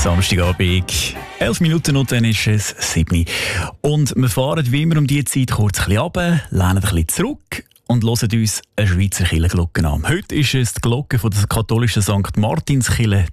Samstagabend, 11 Minuten und dann ist es 7 Uhr. Und wir fahren wie immer um diese Zeit kurz ein bisschen runter, lehnen ein bisschen zurück und hören uns eine Schweizer Kirchenglocke an. Heute ist es die Glocke von der katholischen St. Martinskirche